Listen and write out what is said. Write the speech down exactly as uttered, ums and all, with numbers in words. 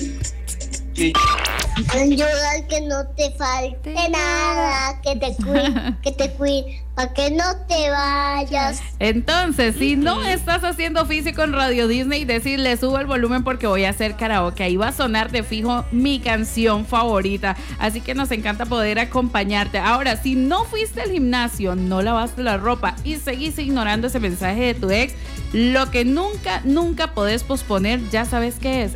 Sí. Ayuda que no te falte nada, que te cuide, que te cuide, para que no te vayas. Entonces, si no estás haciendo físico en Radio Disney, decirle subo el volumen porque voy a hacer karaoke. Ahí va a sonar de fijo mi canción favorita. Así que nos encanta poder acompañarte. Ahora, si no fuiste al gimnasio, no lavaste la ropa y seguís ignorando ese mensaje de tu ex, lo que nunca, nunca podés posponer, ya sabes qué es.